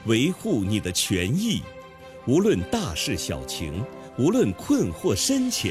维护你的权益。无论大事小情，无论困惑深浅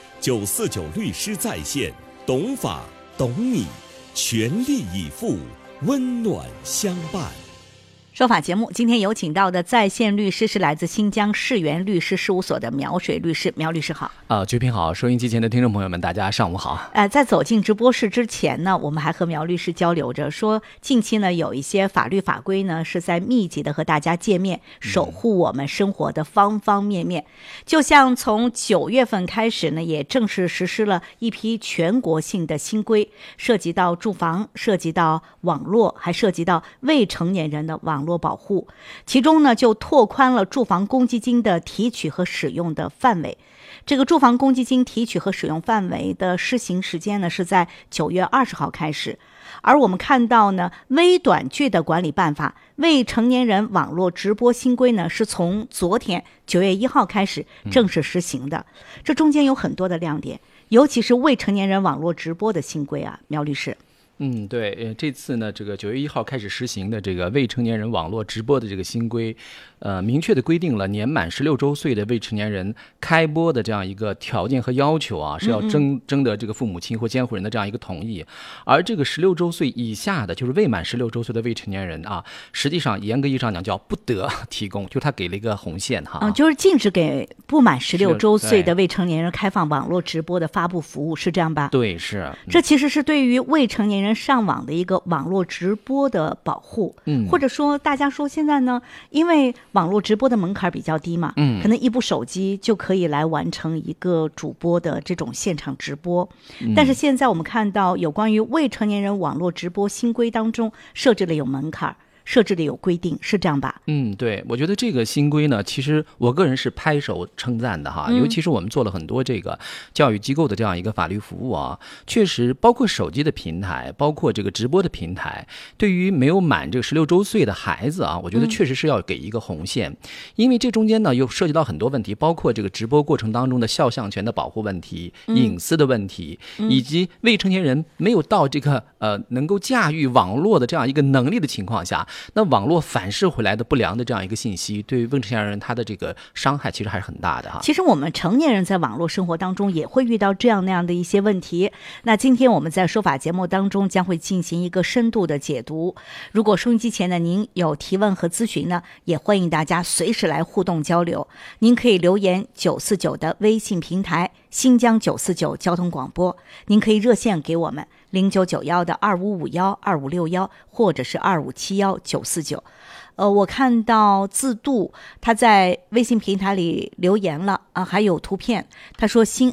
，949律师在线，懂法懂你，全力以赴，温暖相伴。 说法节目今天有请到的在线律师是来自新疆世源律师事务所的苗水律师。苗律师好。 鞠萍好，收音机前的听众朋友们大家上午好。 在走进直播室之前呢，我们还和苗律师交流着，说近期呢有一些法律法规呢是在密集的和大家见面，守护我们生活的方方面面。就像从9月份开始呢，也正式实施了一批全国性的新规，涉及到住房，涉及到网络，还涉及到未成年人的网络保护。其中呢就拓宽了住房公积金的提取和使用的范围。这个住房公积金提取和使用范围的施行时间呢是在9月20号开始。而我们看到呢，微短剧的管理办法未成年人网络直播新规呢是从昨天9月1号开始正式实行的。这中间有很多的亮点，尤其是未成年人网络直播的新规啊，苗律师。 对，这次呢，这个9月1号开始实行的这个未成年人网络直播的这个新规，明确的规定了年满16周岁的未成年人开播的这样一个条件和要求啊，是要征得这个父母亲或监护人的这样一个同意。而这个16周岁以下的，就是未满16周岁的未成年人啊，实际上严格意义上讲叫不得提供，就他给了一个红线哈。 就是禁止给不满16周岁的未成年人开放网络直播的发布服务，是这样吧？ 对，是。 这其实是对于未成年人上网的一个网络直播的保护。或者说大家说现在呢，因为网络直播的门槛比较低嘛，可能一部手机就可以来完成一个主播的这种现场直播。但是现在我们看到有关于未成年人网络直播新规当中设置了有门槛，设置的有规定，是这样吧？ 对，我觉得这个新规呢，其实我个人是拍手称赞的哈。尤其是我们做了很多这个教育机构的这样一个法律服务啊，确实包括手机的平台，包括这个直播的平台，对于没有满这个16周岁的孩子啊，我觉得确实是要给一个红线。因为这中间呢又涉及到很多问题，包括这个直播过程当中的肖像权的保护问题、隐私的问题，以及未成年人没有到这个能够驾驭网络的这样一个能力的情况下，那网络反噬回来的不良的这样一个信息，对于未成年人他的这个伤害其实还是很大的哈。 其实我们成年人在网络生活当中也会遇到这样那样的一些问题。那今天我们在说法节目当中将会进行一个深度的解读。如果收音机前的您有提问和咨询呢，也欢迎大家随时来互动交流。您可以留言949的微信平台新疆949交通广播，您可以热线给我们0991的2551、2561，或者是2571-949。我看到自度他在微信平台里留言了啊，还有图片。他说新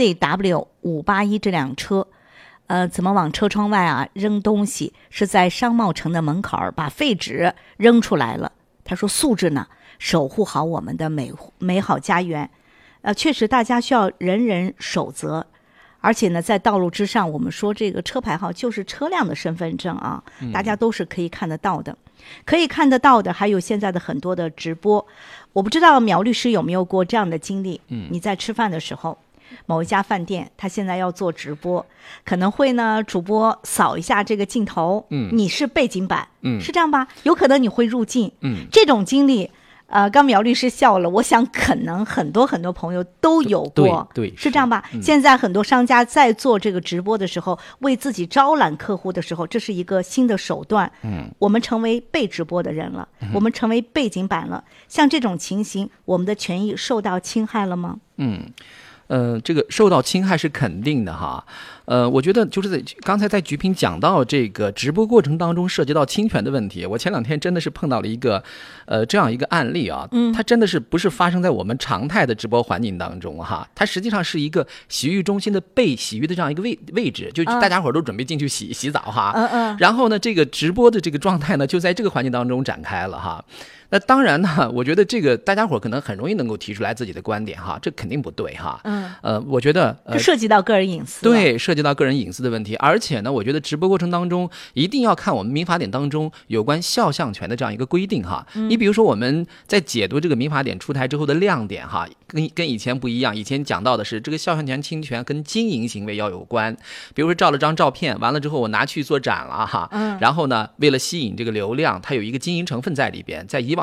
AZW581这辆车，怎么往车窗外啊扔东西？是在商贸城的门口把废纸扔出来了。他说素质呢，守护好我们的美好家园。确实大家需要人人守则。而且呢，在道路之上，我们说这个车牌号就是车辆的身份证啊，大家都是可以看得到的。可以看得到的还有现在的很多的直播。我不知道苗律师有没有过这样的经历，你在吃饭的时候，某一家饭店他现在要做直播，可能会呢主播扫一下这个镜头，你是背景板，是这样吧？有可能你会入镜，这种经历刚苗律师笑了，我想可能很多朋友都有过， 对， 是这样吧？现在很多商家在做这个直播的时候，为自己招揽客户的时候，这是一个新的手段。我们成为被直播的人了，我们成为背景板了。像这种情形，我们的权益受到侵害了吗？ 这个受到侵害是肯定的哈。我觉得就是刚才在菊萍讲到这个直播过程当中涉及到侵权的问题，我前2天真的是碰到了一个这样一个案例啊，它真的是不是发生在我们常态的直播环境当中哈，它实际上是一个洗浴中心的被洗浴的这样一个位置，就大家伙都准备进去洗澡哈，然后呢这个直播的这个状态呢就在这个环境当中展开了哈。那当然呢，我觉得这个大家伙可能很容易能够提出来自己的观点哈，这肯定不对哈。我觉得这涉及到个人隐私， 对，涉及到个人隐私的问题。而且呢，我觉得直播过程当中一定要看我们民法典当中有关肖像权的这样一个规定哈。你比如说我们在解读这个民法典出台之后的亮点哈，跟以前不一样。以前讲到的是这个肖像权侵权跟经营行为要有关，比如说照了张照片，完了之后我拿去做展了哈，然后呢，为了吸引这个流量，它有一个经营成分在里边，在以往